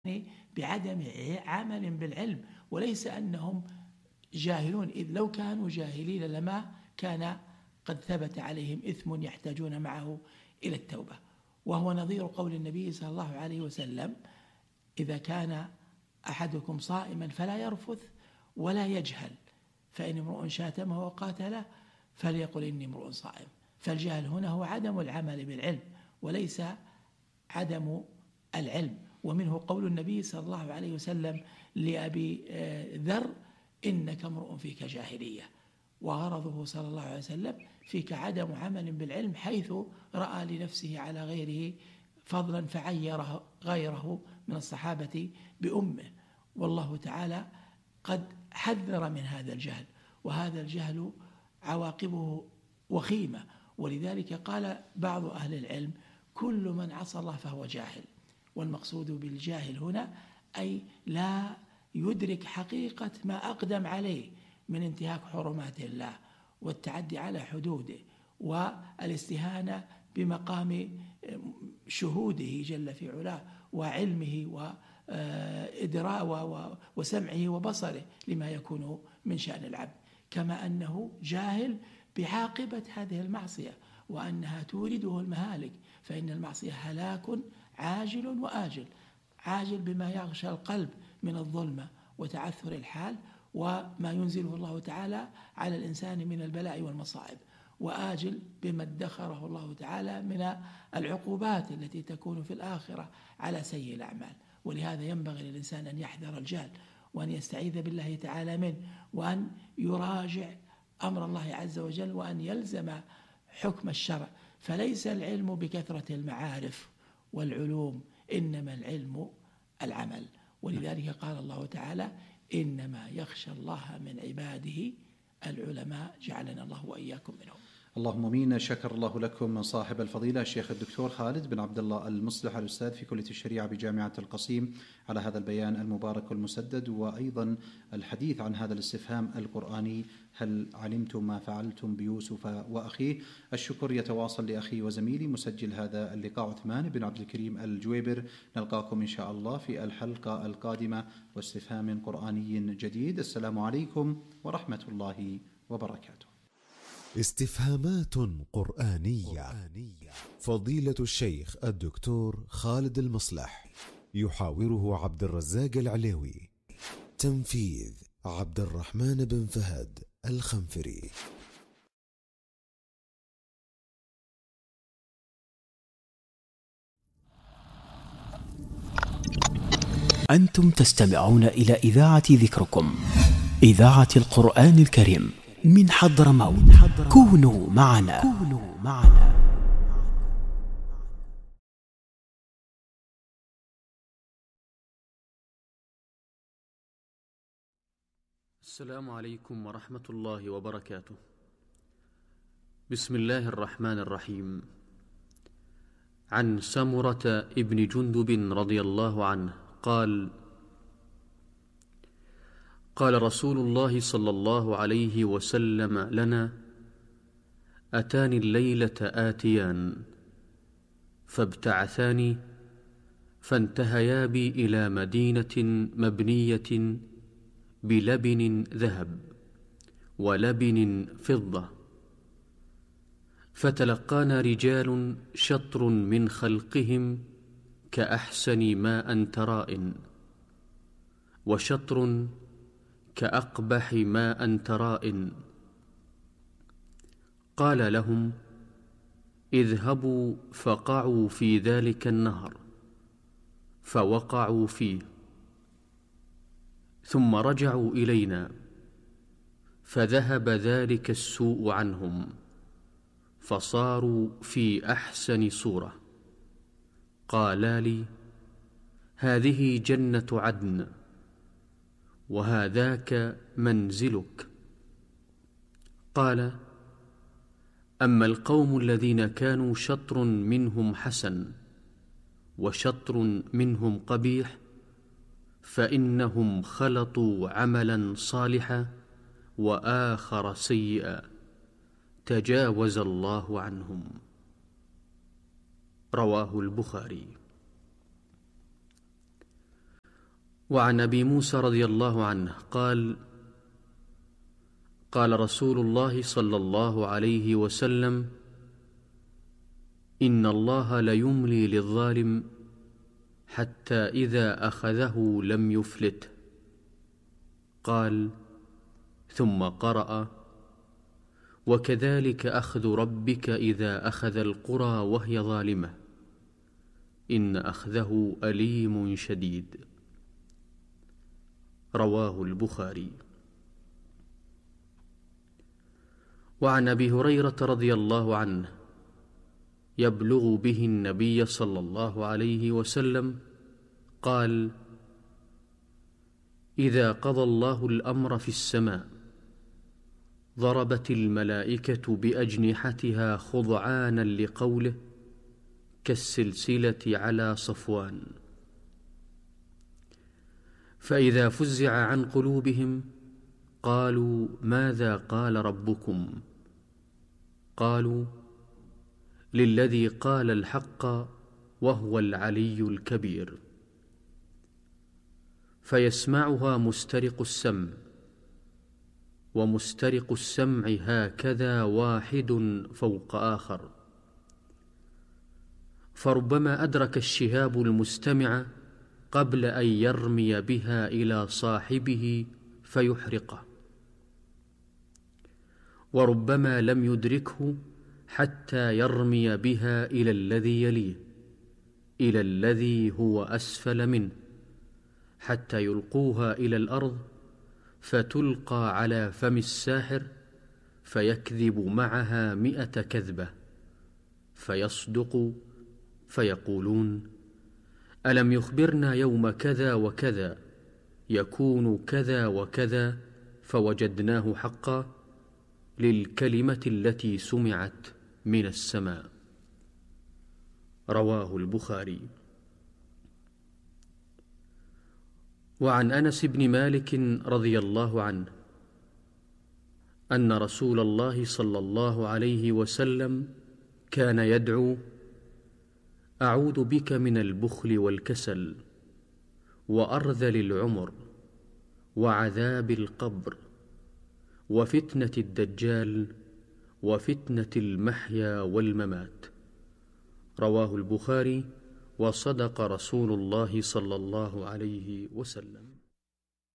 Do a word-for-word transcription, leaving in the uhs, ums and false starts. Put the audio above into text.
بعدم عمل بالعلم، وليس أنهم جاهلون، إذ لو كانوا جاهلين لما كان قد ثبت عليهم إثم يحتاجون معه إلى التوبة. وهو نظير قول النبي صلى الله عليه وسلم: إذا كان أحدكم صائما فلا يرفث ولا يجهل، فإن امرؤ شاتمه وقاتله فليقل إني امرؤ صائم. فالجهل هنا هو عدم العمل بالعلم وليس عدم العلم. ومنه قول النبي صلى الله عليه وسلم لأبي ذر: إنك امرؤ فيك جاهلية. وغرضه صلى الله عليه وسلم فيك عدم عمل بالعلم، حيث رأى لنفسه على غيره فضلا فعيره غيره من الصحابة بأمه. والله تعالى قد حذر من هذا الجهل، وهذا الجهل عواقبه وخيمة. ولذلك قال بعض أهل العلم: كل من عصى الله فهو جاهل. والمقصود بالجاهل هنا أي لا يدرك حقيقة ما أقدم عليه من انتهاك حرمات الله والتعدي على حدوده والاستهانة بمقام شهوده جل في علاه وعلمه وإدراء وسمعه وبصره لما يكون من شأن العبد، كما أنه جاهل بعاقبة هذه المعصية وأنها تورده المهالك. فإن المعصية هلاك عاجل وآجل: عاجل بما يغشى القلب من الظلمة وتعثر الحال وما ينزله الله تعالى على الإنسان من البلاء والمصائب، وآجل بما ادخره الله تعالى من العقوبات التي تكون في الآخرة على سيء الأعمال. ولهذا ينبغي للإنسان أن يحذر الجهل وأن يستعيذ بالله تعالى منه، وأن يراجع أمر الله عز وجل، وأن يلزم حكم الشرع. فليس العلم بكثرة المعارف والعلوم، إنما العلم العمل. ولذلك قال الله تعالى: إنما يخشى الله من عباده العلماء، جعلنا الله وإياكم منهم. اللهم امين. شكر الله لكم من صاحب الفضيلة الشيخ الدكتور خالد بن عبد الله المصلح الأستاذ في كلية الشريعة بجامعة القصيم على هذا البيان المبارك والمسدد، وأيضا الحديث عن هذا الاستفهام القرآني: هل علمتم ما فعلتم بيوسف وأخيه؟ الشكر يتواصل لأخي وزميلي مسجل هذا اللقاء عثمان بن عبد الكريم الجويبر. نلقاكم إن شاء الله في الحلقة القادمة واستفهام قرآني جديد. السلام عليكم ورحمة الله وبركاته. استفهامات قرآنية. فضيلة الشيخ الدكتور خالد المصلح، يحاوره عبد الرزاق العليوي. تنفيذ عبد الرحمن بن فهد الخنفري. أنتم تستمعون إلى إذاعة ذكركم، إذاعة القرآن الكريم من حضرموت. كونوا معنا. كونوا معنا. السلام عليكم ورحمة الله وبركاته. بسم الله الرحمن الرحيم. عن سمرة ابن جندب رضي الله عنه قال: قال رسول الله صلى الله عليه وسلم لنا: أتاني الليلة آتيان فابتعثاني فانتهيا بي إلى مدينة مبنية بلبن ذهب ولبن فضة، فتلقانا رجال شطر من خلقهم كأحسن ما أنت رائن، وشطر كأقبح ما أنت رائن. قال لهم: اذهبوا فقعوا في ذلك النهر، فوقعوا فيه، ثم رجعوا إلينا، فذهب ذلك السوء عنهم، فصاروا في أحسن صورة. قالا لي: هذه جنة عدن، وهذاك منزلك. قال: أما القوم الذين كانوا شطر منهم حسن وشطر منهم قبيح، فإنهم خلطوا عملا صالحا وآخر سيئا، تجاوز الله عنهم. رواه البخاري. وعن أبي موسى رضي الله عنه قال: قال رسول الله صلى الله عليه وسلم: إن الله ليملي للظالم حتى إذا أخذه لم يفلته. قال: ثم قرأ: وكذلك أخذ ربك إذا أخذ القرى وهي ظالمة إن أخذه أليم شديد. رواه البخاري. وعن أبي هريرة رضي الله عنه يبلغ به النبي صلى الله عليه وسلم قال: إذا قضى الله الأمر في السماء ضربت الملائكة بأجنحتها خضعانا لقوله كالسلسلة على صفوان، فإذا فزع عن قلوبهم قالوا: ماذا قال ربكم؟ قالوا: للذي قال الحق وهو العلي الكبير. فيسمعها مسترق السمع، ومسترق السمع هكذا واحد فوق آخر، فربما أدرك الشهاب المستمع قبل أن يرمي بها إلى صاحبه فيحرقه، وربما لم يدركه حتى يرمي بها إلى الذي يليه، إلى الذي هو أسفل منه، حتى يلقوها إلى الأرض فتلقى على فم الساحر فيكذب معها مئة كذبة فيصدق، فيقولون: ألم يخبرنا يوم كذا وكذا يكون كذا وكذا فوجدناه حقا، للكلمة التي سمعت من السماء. رواه البخاري. وعن أنس بن مالك رضي الله عنه أن رسول الله صلى الله عليه وسلم كان يدعو: أعوذ بك من البخل والكسل وأرذل العمر وعذاب القبر وفتنة الدجال وفتنة المحيا والممات. رواه البخاري. وصدق رسول الله صلى الله عليه وسلم.